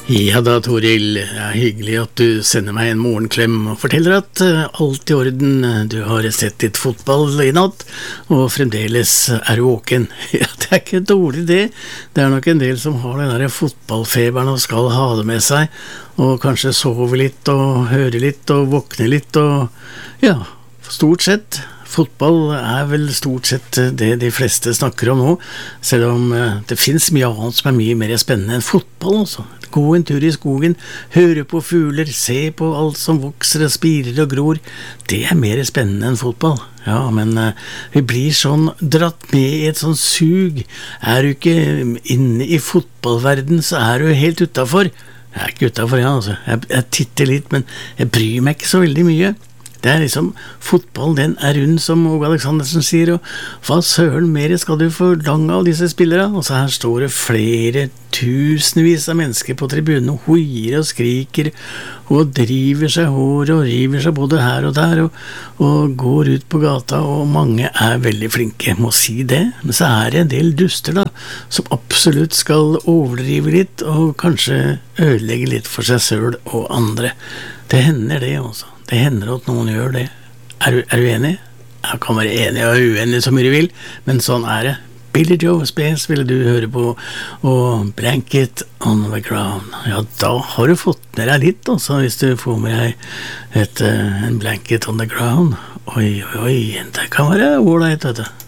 Ja da, Toril, det hyggelig at du sender meg en morgenklem og forteller at alt i orden, du har sett litt fotball i natt, og fremdeles er du våken. Ja, det ikke dårlig det. Det nok en del som har den der fotballfeberen og skal ha det med seg, og kanskje sove litt og høre litt og våkne litt, og ja, stort sett. Fotball vel stort sett det de fleste snakker om nå, selv om det finnes mye annet som mye mer spennende enn fotball også. Gå en tur i skogen, høre på fugler, se på alt som vokser og spirer og gror. Det mer spennende enn fotball. Ja, men vi blir sånn dratt med i et sånn sug. Du ikke inne i fotballverden, så du helt utenfor. Jeg ikke utenfor, ja, altså. Jeg titter litt, men jeg bryr meg ikke så veldig mye. Det liksom, fotball den rund som Åge Aleksandersen sier, og hva søren mer skal du forlange av disse spillere? Og så her står det flere tusenvis av mennesker på tribunen og hoier og skriker og driver seg hår og river seg både her og der og går ut på gata, og mange veldig flinke, må si det. Men så det en del duster da, som absolutt skal overdrive litt og kanskje ødelegge litt for seg selv og andre. Det hender det også. Det hender at noen gjør det. Du enig? Jeg kan være enig og uenig så mye du vil, men sånn det. Billy Joe Spears ville du høre på, og Blanket on the Ground. Ja, da har du fått med deg litt, altså, hvis du får med deg en Blanket on the Ground. Oi, det kan være ålreit, vet du.